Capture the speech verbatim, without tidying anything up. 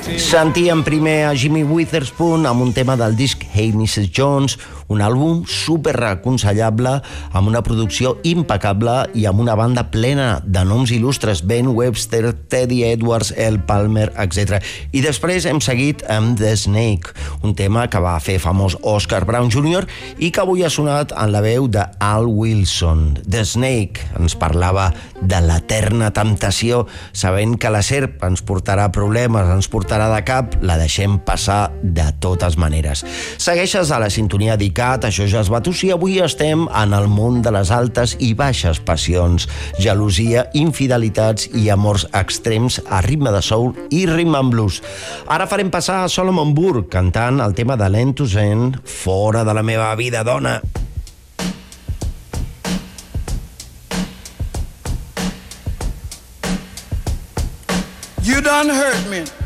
Sentíem primer a Jimmy Witherspoon amb un tema del disc Hey missus Jones, un àlbum super aconsellable, amb una producció impecable i amb una banda plena de noms il·lustres, Ben Webster, Teddy Edwards, El Palmer, etcètera. I després hem seguit amb The Snake, un tema que va fer famós Oscar Brown júnior i que avui ha sonat en la veu de Al Wilson. The Snake ens parlava de l'eterna temptació, sabent que la serp ens portarà problemes, ens portarà de cap, la deixem passar de totes maneres. Segueixes a la sintonia d'ICAT, això ja es va tossir, avui estem en el món de les altes i baixes passions, gelosia, infidelitats i amors extrems a ritme de soul i ritme and blues. Ara farem passar a Solomon Burke cantant el tema de l'End to End, Fora de la meva vida, dona. You done hurt me.